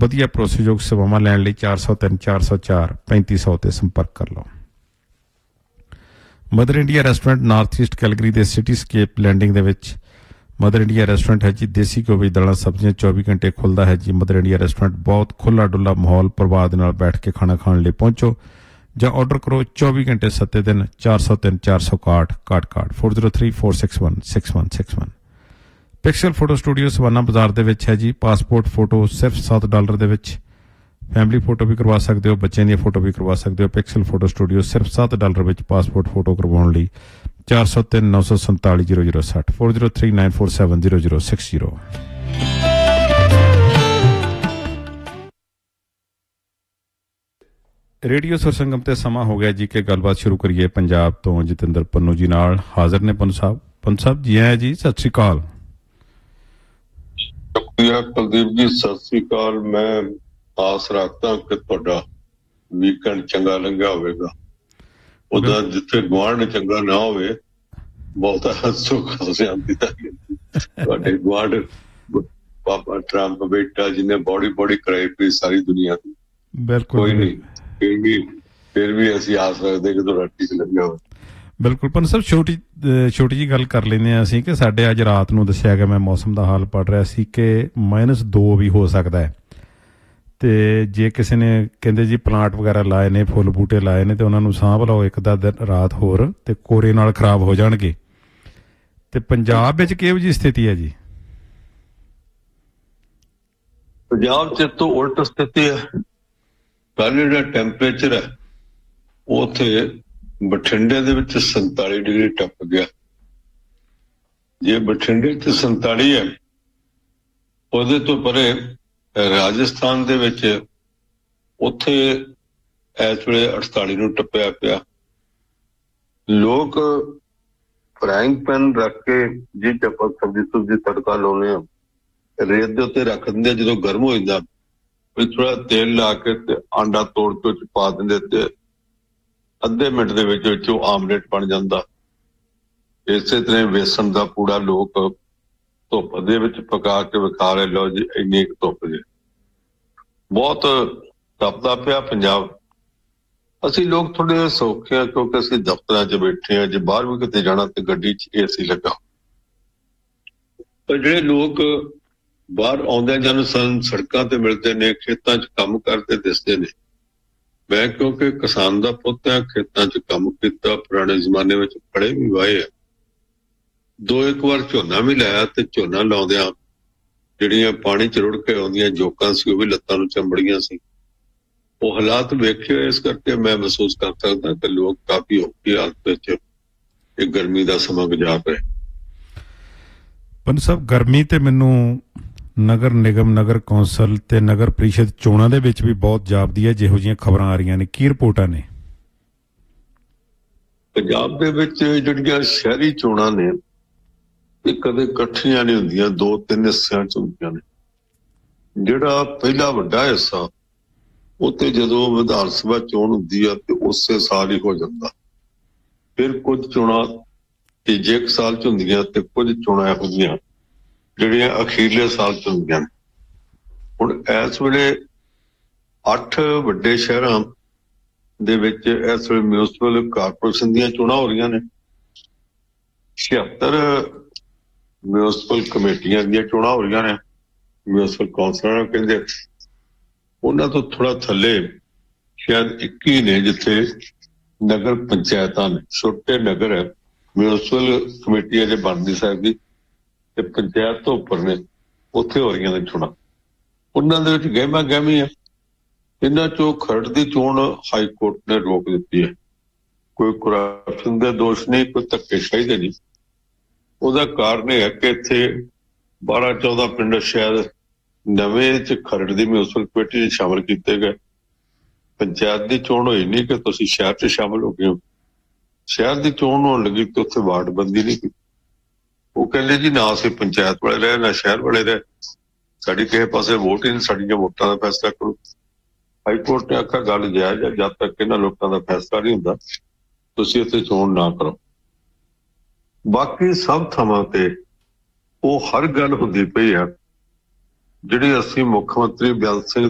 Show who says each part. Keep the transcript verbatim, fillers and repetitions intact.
Speaker 1: ਵਧੀਆ ਭਰੋਸੇਯੋਗ ਸੇਵਾਵਾਂ ਲੈਣ ਲਈ ਚਾਰ ਸੌ ਤਿੰਨ ਚਾਰ ਸੌ ਚਾਰ ਪੈਂਤੀ ਸੌ 'ਤੇ ਸੰਪਰਕ ਕਰ ਲਓ। Mother India restaurant north East Calgary ਦੇ ਸਿਟੀ ਸਕੇਪ ਲੈਂਡਿੰਗ ਦੇ ਵਿੱਚ ਮਦਰ ਇੰਡੀਆ ਰੈਸਟੋਰੈਂਟ ਹੈ ਜੀ। ਦੇਸੀ ਘਿਓ ਵਿੱਚ ਦਾਲਾਂ ਸਬਜ਼ੀਆਂ ਚੌਵੀ ਘੰਟੇ ਖੁੱਲ੍ਹਦਾ ਹੈ ਜੀ। ਮਦਰ ਇੰਡੀਆ ਰੈਸਟੋਰੈਂਟ ਬਹੁਤ ਖੁੱਲ੍ਹਾ ਡੁੱਲਾ ਮਾਹੌਲ, ਪਰਿਵਾਰ ਦੇ ਨਾਲ ਬੈਠ ਕੇ ਖਾਣਾ ਖਾਣ ਲਈ ਪਹੁੰਚੋ ਜਾਂ ਆਰਡਰ ਕਰੋ ਚੌਵੀ ਘੰਟੇ ਸੱਤੇ ਦਿਨ ਚਾਰ ਸੌ ਤਿੰਨ ਚਾਰ ਸੌ ਇਕਾਹਠ ਇਕਾਹਠ ਇਕਾਹਠ four zero three four six one six one six one. Pixel photo studio savanna ਬਾਜ਼ਾਰ ਦੇ ਵਿੱਚ ਹੈ ਜੀ। ਪਾਸਪੋਰਟ ਫੋਟੋ ਸਿਰਫ ਸੱਤ ਡਾਲਰ ਦੇ ਵਿੱਚ, ਫੈਮਿਲੀ ਫੋਟੋ ਵੀ ਕਰਵਾ ਸਕਦੇ ਹੋ, ਬੱਚਿਆਂ ਦੀਆਂ ਫੋਟੋ ਵੀ ਕਰਵਾ ਸਕਦੇ ਹੋ। ਪਿਕਸਲ ਫੋਟੋ ਸਟੂਡੀਓ ਸਿਰਫ ਸੱਤ ਡਾਲਰ ਵਿੱਚ ਪਾਸਪੋਰਟ ਫੋਟੋ ਕਰਵਾਉਣ ਲਈ ਚਾਰ ਸੌ ਤਿੰਨ ਨੌ ਸੌ ਸੰਤਾਲੀ ਜ਼ੀਰੋ ਜ਼ੀਰੋ ਸੱਠ four zero three nine four seven zero zero six zero. Radio ਸੁਰਸੰਗਮ ਤੇ ਸਮਾਂ ਹੋ ਗਿਆ ਜੀ ਕਿ ਗੱਲਬਾਤ ਸ਼ੁਰੂ ਕਰੀਏ। ਪੰਜਾਬ ਤੋਂ ਜਤਿੰਦਰ ਪੰਨੂ ਜੀ ਨਾਲ ਹਾਜ਼ਰ ਨੇ। ਪੰਨੂ ਸਾਹਿਬ ਪੰਨੂ ਸਾਹਿਬ ਜੀ ਆਏ ਜੀ, ਸਤਿ ਸ਼੍ਰੀ ਅਕਾਲ।
Speaker 2: ਸ਼ੁਕਰੀਆ ਕੁਲਦੀਪ ਜੀ, ਸਤਿ ਸ਼੍ਰੀ ਅਕਾਲ। ਮੈਂ ਆਸ ਰੱਖਦਾ ਕਿ ਤੁਹਾਡਾ ਵੀਕਐਂਡ ਚੰਗਾ ਲੰਘਿਆ ਹੋਵੇਗਾ। ਉਹਦਾ ਜਿੱਥੇ ਗੁਆਂਢ ਚੰਗਾ ਨਾ ਹੋਵੇ, ਬਹੁਤਾ ਸੁੱਖ ਸ਼ਾਂਤੀ ਦਾ ਤੁਹਾਡੇ ਗੁਆਂਢ ਪਾਪਾ ਟਰੰਪ ਬੇਟਾ ਜਿਹਨੇ ਬੋੜੀ ਬੋੜੀ ਕਰਾਈ ਪਈ ਸਾਰੀ ਦੁਨੀਆ ਦੀ।
Speaker 1: ਬਿਲਕੁਲ
Speaker 2: ਕੋਈ ਨਹੀਂ, ਫਿਰ ਵੀ ਫਿਰ ਵੀ ਅਸੀਂ ਆਸ ਰੱਖਦੇ ਕਿ ਤੁਹਾਡਾ ਠੀਕ ਲੱਗਿਆ ਹੋਵੇ।
Speaker 1: ਬਿਲਕੁਲ ਪੰਨੂ ਸਾਹਿਬ, ਛੋਟੀ ਛੋਟੀ ਜਿਹੀ ਗੱਲ ਕਰ ਲੈਂਦੇ ਹਾਂ ਅਸੀਂ ਕਿ ਸਾਡੇ ਅੱਜ ਰਾਤ ਨੂੰ ਦੱਸਿਆ ਗਿਆ, ਮੈਂ ਮੌਸਮ ਦਾ ਹਾਲ ਪੜ੍ਹ ਰਿਹਾ ਸੀ ਕਿ ਮਾਈਨਸ ਦੋ ਵੀ ਹੋ ਸਕਦਾ ਹੈ। ਅਤੇ ਜੇ ਕਿਸੇ ਨੇ ਕਹਿੰਦੇ ਜੀ ਪਲਾਂਟ ਵਗੈਰਾ ਲਾਏ ਨੇ, ਫੁੱਲ ਬੂਟੇ ਲਾਏ ਨੇ, ਅਤੇ ਉਹਨਾਂ ਨੂੰ ਸਾਂਭ ਲਓ ਇੱਕ ਦਾ ਦਿਨ ਰਾਤ ਹੋਰ, ਅਤੇ ਕੋਰੇ ਨਾਲ ਖਰਾਬ ਹੋ ਜਾਣਗੇ। ਅਤੇ ਪੰਜਾਬ ਵਿੱਚ ਕਿਹੋ ਜਿਹੀ ਸਥਿਤੀ ਹੈ ਜੀ?
Speaker 2: ਪੰਜਾਬ ਚ ਤੋਂ ਉਲਟ ਸਥਿਤੀ ਹੈ। ਕੱਲ੍ਹ ਜਿਹੜਾ ਟੈਂਪਰੇਚਰ ਹੈ ਉਹ ਉੱਥੇ ਬਠਿੰਡੇ ਦੇ ਵਿੱਚ ਸੰਤਾਲੀ ਡਿਗਰੀ ਟੱਪ ਗਿਆ। ਜੇ ਬਠਿੰਡੇ ਚ ਸੰਤਾਲੀ ਹੈ, ਉਹਦੇ ਤੋਂ ਪਰੇ ਰਾਜਸਥਾਨ ਦੇ ਵਿੱਚ ਉੱਥੇ ਇਸ ਵੇਲੇ ਅਠਤਾਲੀ ਨੂੰ ਟੱਪਿਆ ਪਿਆ। ਲੋਕ ਫਰਾਇੰਗ ਪੈਨ ਰੱਖ ਕੇ ਜੀ ਆਪਾਂ ਸਬਜ਼ੀ ਸੁਬਜ਼ੀ ਤੜਕਾ ਲਾਉਂਦੇ ਆ, ਰੇਤ ਦੇ ਉੱਤੇ ਰੱਖ ਦਿੰਦੇ ਆ। ਜਦੋਂ ਗਰਮ ਹੋ ਜਾਂਦਾ ਫਿਰ ਥੋੜਾ ਤੇਲ ਲਾ ਕੇ ਤੇ ਆਂਡਾ ਤੋੜ ਕੇ ਚ ਪਾ ਦਿੰਦੇ ਤੇ ਅੱਧੇ ਮਿੰਟ ਦੇ ਵਿੱਚ ਵਿੱਚ ਉਹ ਆਮਲੇਟ ਬਣ ਜਾਂਦਾ। ਇਸੇ ਤਰ੍ਹਾਂ ਵੇਸਣ ਦਾ ਪੂੜਾ ਲੋਕ ਧੁੱਪ ਦੇ ਵਿੱਚ ਪਕਾ ਕੇ ਵਿਖਾ ਰਹੇ, ਲਓ ਜੀ ਇੰਨੀ ਕੁ ਧੁੱਪ ਜੇ। ਬਹੁਤ ਤਪਦਾ ਪਿਆ ਪੰਜਾਬ। ਅਸੀਂ ਲੋਕ ਥੋੜੇ ਸੌਖੇ ਆ ਕਿਉਂਕਿ ਅਸੀਂ ਦਫ਼ਤਰਾਂ 'ਚ ਬੈਠੇ ਆ। ਜੇ ਬਾਹਰ ਵੀ ਕਿਤੇ ਜਾਣਾ ਤੇ ਗੱਡੀ 'ਚ ਏ ਸੀ ਲੱਗਾ। ਪਰ ਜਿਹੜੇ ਲੋਕ ਬਾਹਰ ਆਉਂਦੇ ਜਨ ਸਨ, ਸੜਕਾਂ ਤੇ ਮਿਲਦੇ ਨੇ, ਖੇਤਾਂ 'ਚ ਕੰਮ ਕਰਦੇ ਦਿਸਦੇ ਨੇ। ਮੈਂ ਕਿਉਂਕਿ ਕਿਸਾਨ ਦਾ ਪੁੱਤ ਆ, ਖੇਤਾਂ 'ਚ ਕੰਮ ਕੀਤਾ, ਪੁਰਾਣੇ ਜ਼ਮਾਨੇ ਵਿੱਚ ਫੜੇ ਵੀ ਵਾਏ ਆ, ਦੋ ਇੱਕ ਵਾਰ ਝੋਨਾ ਵੀ ਲਾਇਆ। ਤੇ ਝੋਨਾ ਲਾਉਂਦਿਆਂ ਜਿਹੜੀਆਂ ਪਾਣੀ 'ਚ ਰੁੜ ਕੇ ਆਉਂਦੀਆਂ ਜੋਕਾਂ ਸੀ ਉਹ ਵੀ ਲੱਤਾਂ ਨੂੰ ਚੰਬੜੀਆਂ ਸੀ। ਉਹ ਹਾਲਾਤ ਵੇਖੇ, ਇਸ ਕਰਕੇ ਮੈਂ ਮਹਿਸੂਸ ਕਰ ਸਕਦਾ ਕਿ ਲੋਕ ਕਾਫੀ ਔਖੀ ਹਾਲਤ ਵਿੱਚ ਇਹ ਗਰਮੀ ਦਾ ਸਮਾਂ ਗੁਜ਼ਾਰ ਰਹੇ।
Speaker 1: ਪੰਨੂ ਸਾਹਿਬ, ਗਰਮੀ ਤੇ ਮੈਨੂੰ ਨਗਰ ਨਿਗਮ, ਨਗਰ ਕੌਂਸਲ ਤੇ ਨਗਰ ਪ੍ਰੀਸ਼ਦ ਚੋਣਾਂ ਦੇ ਵਿੱਚ ਵੀ ਬਹੁਤ ਜਾਪਦੀ ਹੈ, ਜਿਹੋ ਜਿਹੀਆਂ ਖਬਰਾਂ ਆ ਰਹੀਆਂ ਨੇ। ਕੀ ਰਿਪੋਰਟਾਂ ਨੇ
Speaker 2: ਪੰਜਾਬ ਦੇ ਵਿੱਚ? ਜਿਹੜੀਆਂ ਸ਼ਹਿਰੀ ਚੋਣਾਂ ਨੇ ਇਹ ਕਦੇ ਇਕੱਠੀਆਂ ਨਹੀਂ ਹੁੰਦੀਆਂ, ਦੋ ਤਿੰਨ ਹਿੱਸਿਆਂ 'ਚ ਹੁੰਦੀਆਂ ਨੇ। ਜਿਹੜਾ ਪਹਿਲਾ ਵੱਡਾ ਹਿੱਸਾ ਉੱਥੇ ਜਦੋਂ ਵਿਧਾਨ ਸਭਾ ਚੋਣ ਹੁੰਦੀ ਆ ਤੇ ਉਸੇ ਸਾਲ ਹੀ ਹੋ ਜਾਂਦਾ। ਫਿਰ ਕੁਝ ਚੋਣਾਂ ਤੀਜੇ ਕੁ ਸਾਲ 'ਚ ਹੁੰਦੀਆਂ ਤੇ ਕੁਝ ਚੋਣਾਂ ਇਹੋ ਜਿਹੀਆਂ ਜਿਹੜੀਆਂ ਅਖੀਰਲੇ ਸਾਲ 'ਚ ਹੁੰਦੀਆਂ ਨੇ। ਹੁਣ ਇਸ ਵੇਲੇ ਅੱਠ ਵੱਡੇ ਸ਼ਹਿਰਾਂ ਦੇ ਵਿੱਚ ਇਸ ਵੇਲੇ ਮਿਊਨਿਸਪਲ ਕਾਰਪੋਰੇਸ਼ਨ ਦੀਆਂ ਚੋਣਾਂ ਹੋ ਰਹੀਆਂ ਨੇ। ਛਿਅੱਤਰ ਮਿਊਨਿਸਪਲ ਕਮੇਟੀਆਂ ਦੀਆਂ ਚੋਣਾਂ ਹੋ ਰਹੀਆਂ ਨੇ। ਮਿਊਨਿਸਪਲ ਕੌਂਸਲਰਾਂ ਨੂੰ ਕਹਿੰਦੇ। ਉਹਨਾਂ ਤੋਂ ਥੋੜਾ ਥੱਲੇ ਸ਼ਾਇਦ ਇੱਕੀ ਨੇ ਜਿੱਥੇ ਨਗਰ ਪੰਚਾਇਤਾਂ ਨੇ। ਛੋਟੇ ਨਗਰ ਹੈ, ਮਿਊਨਿਸਪਲ ਕਮੇਟੀ ਅਜੇ ਬਣ ਨਹੀਂ ਸਕਦੀ ਤੇ ਪੰਚਾਇਤ ਤੋਂ ਉੱਪਰ ਨੇ, ਉੱਥੇ ਹੋ ਰਹੀਆਂ ਨੇ ਚੋਣਾਂ। ਉਹਨਾਂ ਦੇ ਵਿੱਚ ਗਹਿਮਾ ਗਹਿਮੀ ਹੈ। ਇਹਨਾਂ ਚੋਂ ਖਰੜ ਦੀ ਚੋਣ ਹਾਈ ਕੋਰਟ ਨੇ ਰੋਕ ਦਿੱਤੀ ਹੈ। ਕੋਈ ਕਰਪਸ਼ਨ ਦੇ ਦੋਸ਼ ਨਹੀਂ, ਕੋਈ ਧੱਕੇਸ਼ਾਹੀ ਦੇ ਨਹੀਂ। ਉਹਦਾ ਕਾਰਨ ਇਹ ਹੈ ਕਿ ਇੱਥੇ ਬਾਰਾਂ ਚੌਦਾਂ ਪਿੰਡ ਸ਼ਾਇਦ ਨਵੇਂ ਚ ਖਰੜ ਦੀ ਮਿਊਨਿਸਪਲ ਕਮੇਟੀ ਚ ਸ਼ਾਮਲ ਕੀਤੇ ਗਏ। ਪੰਚਾਇਤ ਦੀ ਚੋਣ ਹੋਈ ਨਹੀਂ ਕਿ ਤੁਸੀਂ ਸ਼ਹਿਰ ਚ ਸ਼ਾਮਲ ਹੋ ਗਏ ਹੋ। ਸ਼ਹਿਰ ਦੀ ਚੋਣ ਹੋਣ ਲੱਗੀ ਤੇ ਉੱਥੇ ਵਾਰਡ ਬੰਦੀ ਨਹੀਂ ਕੀਤੀ। ਉਹ ਕਹਿੰਦੇ ਜੀ ਨਾ ਅਸੀਂ ਪੰਚਾਇਤ ਵਾਲੇ ਰਹੇ ਨਾ ਸ਼ਹਿਰ ਵਾਲੇ ਰਹੇ, ਸਾਡੀ ਕਿਸੇ ਪਾਸੇ ਵੋਟ ਹੀ ਨਹੀਂ, ਸਾਡੀਆਂ ਵੋਟਾਂ ਦਾ ਫੈਸਲਾ ਕਰੋ। ਹਾਈ ਕੋਰਟ ਨੇ ਆਖਿਆ ਗੱਲ ਜਾਇਜ਼ ਹੈ, ਜਦ ਤੱਕ ਇਹਨਾਂ ਲੋਕਾਂ ਦਾ ਫੈਸਲਾ ਨਹੀਂ ਹੁੰਦਾ ਤੁਸੀਂ ਇੱਥੇ ਚੋਣ ਨਾ ਕਰੋ। ਬਾਕੀ ਸਭ ਥਾਵਾਂ ਤੇ ਉਹ ਹਰ ਗੱਲ ਹੁੰਦੀ ਪਈ ਹੈ ਜਿਹੜੀ ਅਸੀਂ ਮੁੱਖ ਮੰਤਰੀ ਬੇਅੰਤ ਸਿੰਘ